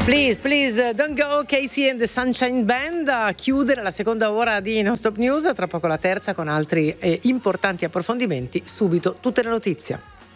Please, please, don't go. Casey and the Sunshine Band a chiudere la seconda ora di Non Stop News. Tra poco la terza con altri importanti approfondimenti. Subito tutte le notizie.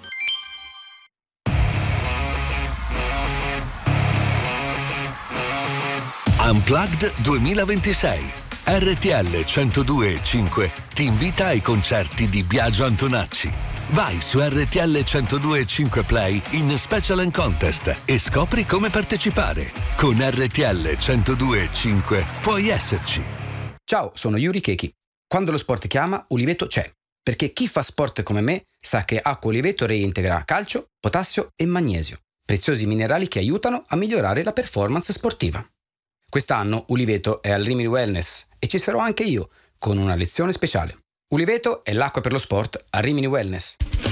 Unplugged 2026. RTL 102.5 ti invita ai concerti di Biagio Antonacci. Vai su RTL 102.5 Play in Special and Contest e scopri come partecipare. Con RTL 102.5 puoi esserci. Ciao, sono Yuri Keki. Quando lo sport chiama, Uliveto c'è. Perché chi fa sport come me sa che Acqua Uliveto reintegra calcio, potassio e magnesio. Preziosi minerali che aiutano a migliorare la performance sportiva. Quest'anno Uliveto è al Rimini Wellness e ci sarò anche io con una lezione speciale. Uliveto è l'acqua per lo sport a Rimini Wellness.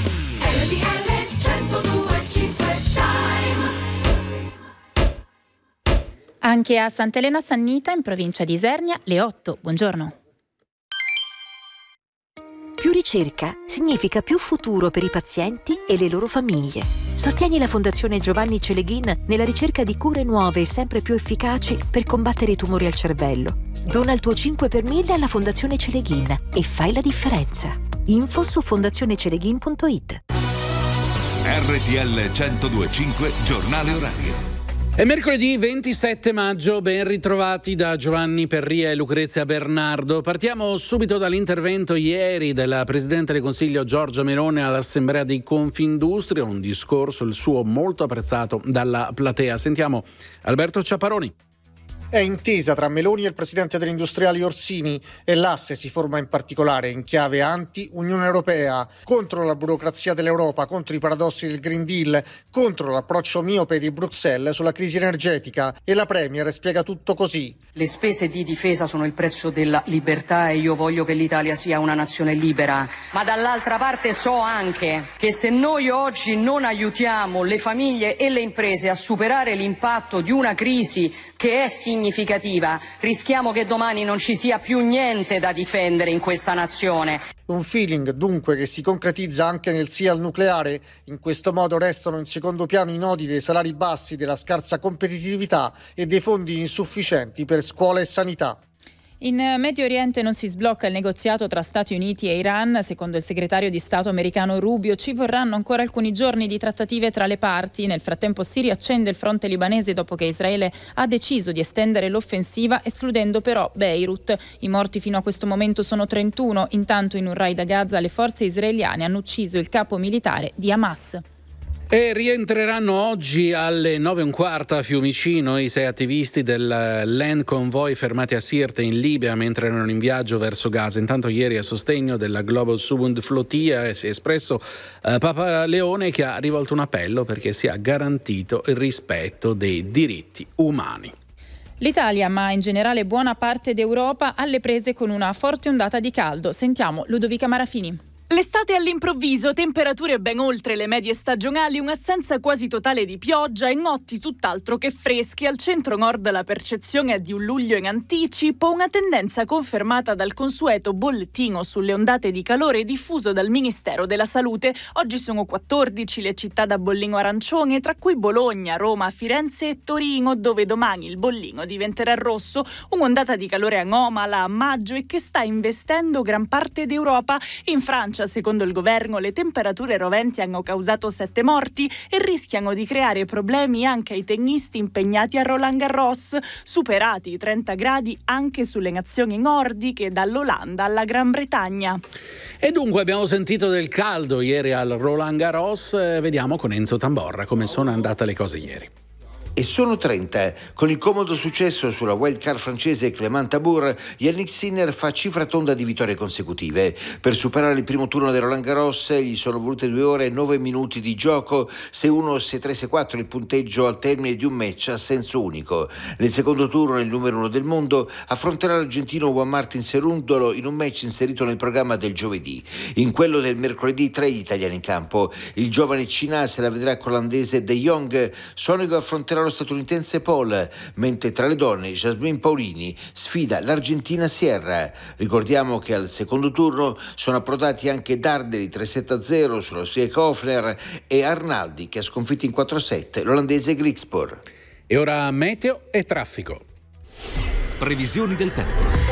Anche a Sant'Elena Sannita, in provincia di Isernia, le 8. Buongiorno. Più ricerca significa più futuro per i pazienti e le loro famiglie. Sostieni la Fondazione Giovanni Celeghin nella ricerca di cure nuove e sempre più efficaci per combattere i tumori al cervello. Dona il tuo 5 per 1000 alla Fondazione Celeghin e fai la differenza. Info su fondazioneceleghin.it. RTL 102.5 Giornale Orario. È mercoledì 27 maggio, ben ritrovati da Giovanni Perria e Lucrezia Bernardo. Partiamo subito dall'intervento ieri della Presidente del Consiglio Giorgia Meloni all'Assemblea di Confindustria, un discorso, il suo, molto apprezzato dalla platea. Sentiamo Alberto Ciapparoni. È intesa tra Meloni e il presidente degli industriali Orsini e l'asse si forma in particolare in chiave anti-Unione Europea, contro la burocrazia dell'Europa, contro i paradossi del Green Deal, contro l'approccio miope di Bruxelles sulla crisi energetica, e la Premier spiega tutto così. Le spese di difesa sono il prezzo della libertà e io voglio che l'Italia sia una nazione libera, ma dall'altra parte so anche che se noi oggi non aiutiamo le famiglie e le imprese a superare l'impatto di una crisi che è significativa, rischiamo che domani non ci sia più niente da difendere in questa nazione. Un feeling dunque che si concretizza anche nel sì al nucleare. In questo modo restano in secondo piano i nodi dei salari bassi, della scarsa competitività e dei fondi insufficienti per scuola e sanità. In Medio Oriente non si sblocca il negoziato tra Stati Uniti e Iran. Secondo il segretario di Stato americano Rubio, ci vorranno ancora alcuni giorni di trattative tra le parti. Nel frattempo si riaccende il fronte libanese dopo che Israele ha deciso di estendere l'offensiva, escludendo però Beirut. I morti fino a questo momento sono 31. Intanto in un raid a Gaza le forze israeliane hanno ucciso il capo militare di Hamas. E rientreranno oggi alle 9:15 a Fiumicino i 6 attivisti del Land Convoy fermati a Sirte in Libia mentre erano in viaggio verso Gaza. Intanto ieri a sostegno della Global Subund Flotilla si è espresso Papa Leone, che ha rivolto un appello perché sia garantito il rispetto dei diritti umani. L'Italia, ma in generale buona parte d'Europa, alle prese con una forte ondata di caldo. Sentiamo Ludovica Marafini. L'estate all'improvviso, temperature ben oltre le medie stagionali, un'assenza quasi totale di pioggia e notti tutt'altro che freschi. Al centro-nord la percezione è di un luglio in anticipo, una tendenza confermata dal consueto bollettino sulle ondate di calore diffuso dal Ministero della Salute. Oggi sono 14 le città da bollino arancione, tra cui Bologna, Roma, Firenze e Torino, dove domani il bollino diventerà rosso, un'ondata di calore anomala a maggio e che sta investendo gran parte d'Europa. In Francia, secondo il governo, le temperature roventi hanno causato 7 morti e rischiano di creare problemi anche ai tennisti impegnati a Roland Garros, superati i 30 gradi anche sulle nazioni nordiche, dall'Olanda alla Gran Bretagna. E dunque abbiamo sentito del caldo ieri al Roland Garros. Vediamo con Enzo Tamborra come sono andate le cose ieri. E sono 30. Con il comodo successo sulla wildcard francese Clément Tabour, Yannick Sinner fa cifra tonda di vittorie consecutive. Per superare il primo turno del Roland Garros gli sono volute 2 ore e 9 minuti di gioco, 6-1, 6-3, 6-4 il punteggio al termine di un match a senso unico. Nel secondo turno il numero 1 del mondo affronterà l'argentino Juan Martín Cerúndolo in un match inserito nel programma del giovedì. In quello del mercoledì 3 gli italiani in campo. Il giovane Cina se la vedrà con l'olandese De Jong. Sonego affronterà lo statunitense Paul, mentre tra le donne Jasmine Paolini sfida l'Argentina Sierra. Ricordiamo che al secondo turno sono approdati anche Darderi 3-7-0 sull'austriaco Hofner e Arnaldi, che ha sconfitto in 4-7 l'olandese Griekspoor. E ora meteo e traffico. Previsioni del tempo.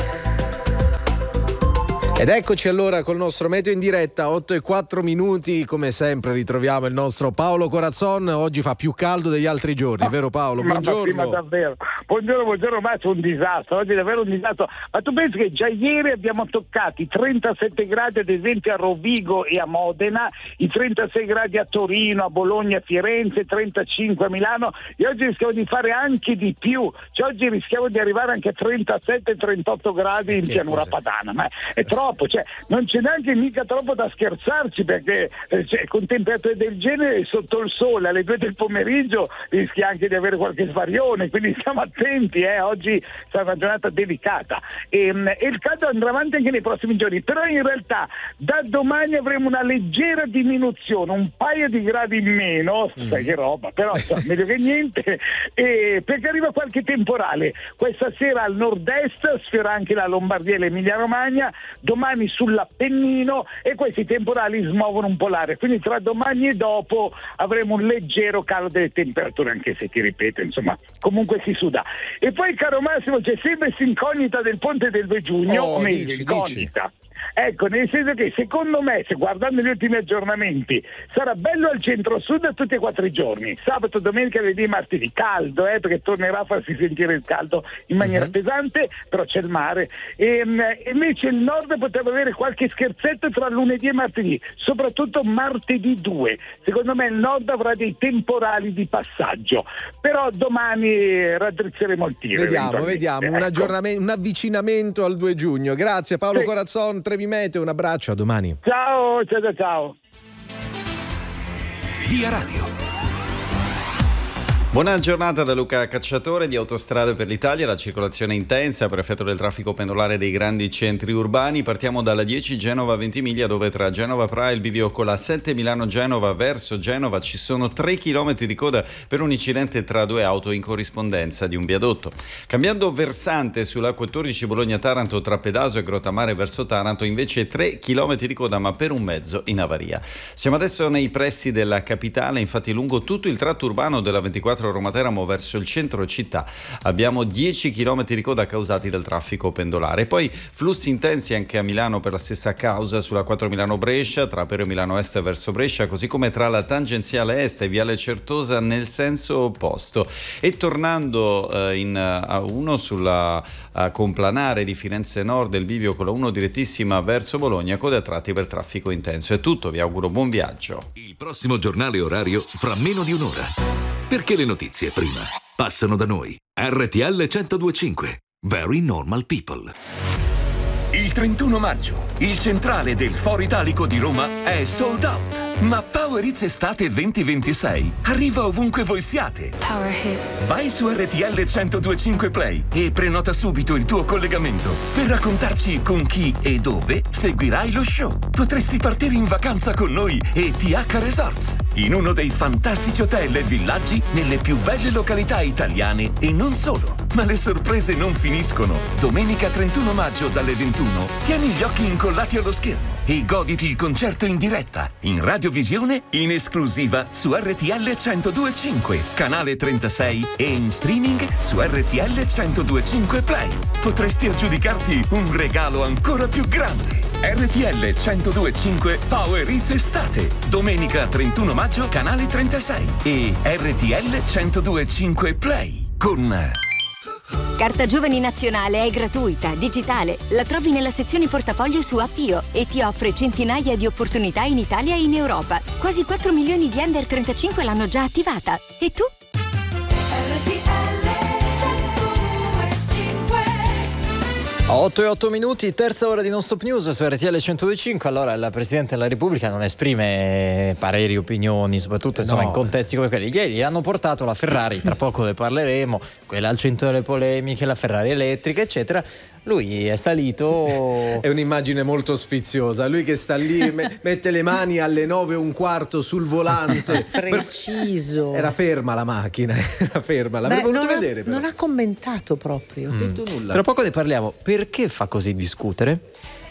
Ed eccoci allora col nostro meteo in diretta, 8:04, come sempre ritroviamo il nostro Paolo Corazzon. Oggi fa più caldo degli altri giorni, vero Paolo? Buongiorno. Ma davvero, buongiorno, ma c'è un disastro, oggi è davvero un disastro. Ma tu pensi che già ieri abbiamo toccato i 37 gradi ad esempio a Rovigo e a Modena, i 36 gradi a Torino, a Bologna, a Firenze, 35 a Milano, e oggi rischiamo di fare anche di più, cioè oggi rischiamo di arrivare anche a 37-38 gradi in pianura padana, ma è troppo. Cioè, non c'è neanche mica troppo da scherzarci, perché con temperature del genere sotto il sole alle 2 del pomeriggio rischi anche di avere qualche svarione, quindi stiamo attenti, oggi sarà una giornata delicata e il caldo andrà avanti anche nei prossimi giorni, però in realtà da domani avremo una leggera diminuzione, un paio di gradi in meno, sai che roba, però meglio che niente, perché arriva qualche temporale questa sera al nord-est, sfiora anche la Lombardia e l'Emilia Romagna, domani sull'Appennino, e questi temporali smuovono un po' l'aria, quindi tra domani e dopo avremo un leggero calo delle temperature, anche se ti ripeto, insomma, comunque si suda. E poi, caro Massimo, c'è sempre questa incognita del Ponte del 2 giugno, o meglio, incognita. Ecco, nel senso che secondo me, se guardando gli ultimi aggiornamenti, sarà bello al centro-sud tutti e 4 i giorni, sabato, domenica, venerdì, martedì, caldo, perché tornerà a farsi sentire il caldo in maniera pesante, però c'è il mare, e invece il nord potrebbe avere qualche scherzetto tra lunedì e martedì, soprattutto martedì 2, secondo me il nord avrà dei temporali di passaggio, però domani raddrizzeremo il tiro. Vediamo, un avvicinamento al 2 giugno. Grazie Paolo Corazzon, Trevi Meteo, un abbraccio, a domani. Ciao. Via Radio. Buona giornata da Luca Cacciatore di Autostrade per l'Italia. La circolazione intensa per effetto del traffico pendolare dei grandi centri urbani. Partiamo dalla 10 Genova-Ventimiglia, dove tra Genova Praia e il bivio con la 7 Milano-Genova verso Genova ci sono 3 km di coda per un incidente tra 2 auto in corrispondenza di un viadotto. Cambiando versante sulla 14 Bologna-Taranto tra Pedaso e Grottamare verso Taranto, invece 3 km di coda, ma per un mezzo in avaria. Siamo adesso nei pressi della capitale, infatti lungo tutto il tratto urbano della 24 Roma-Teramo verso il centro città abbiamo 10 km di coda causati dal traffico pendolare. Poi flussi intensi anche a Milano per la stessa causa sulla 4 Milano-Brescia, tra Perio Milano Est verso Brescia, così come tra la tangenziale est e Viale Certosa nel senso opposto. E tornando in A1 sulla complanare di Firenze Nord, il bivio con la 1 direttissima verso Bologna, code a tratti per traffico intenso. È tutto, vi auguro buon viaggio. Il prossimo giornale orario fra meno di un'ora. Perché le notizie prima passano da noi. RTL 102.5. Very Normal People. Il 31 maggio, il centrale del Foro Italico di Roma è sold out. Ma Power Hits Estate 2026 arriva ovunque voi siate. Power Hits. Vai su RTL 102.5 Play e prenota subito il tuo collegamento per raccontarci con chi e dove seguirai lo show. Potresti partire in vacanza con noi e TH Resorts, in uno dei fantastici hotel e villaggi nelle più belle località italiane, e non solo. Ma le sorprese non finiscono. Domenica 31 maggio dalle 21 tieni gli occhi incollati allo schermo e goditi il concerto in diretta, in radiovisione, in esclusiva su RTL 102.5, canale 36, e in streaming su RTL 102.5 Play. Potresti aggiudicarti un regalo ancora più grande. RTL 102.5 Power Hits Estate, domenica 31 maggio, canale 36, e RTL 102.5 Play con... Carta Giovani Nazionale è gratuita, digitale, la trovi nella sezione portafoglio su Appio e ti offre centinaia di opportunità in Italia e in Europa. Quasi 4 milioni di under 35 l'hanno già attivata. E tu? 8:08, terza ora di Non Stop News su RTL 102.5. Allora, il Presidente della Repubblica non esprime pareri, opinioni, soprattutto insomma in contesti come quelli. Ieri hanno portato la Ferrari, tra poco ne parleremo, quella al centro delle polemiche, la Ferrari elettrica, eccetera. Lui è salito. È un'immagine molto sfiziosa. Lui che sta lì, mette le mani alle 9:15 sul volante. Preciso. Era ferma la macchina, era ferma. L'avrei voluto vedere. Però. Non ha commentato proprio. Non ha detto nulla. Tra poco ne parliamo. Perché fa così discutere?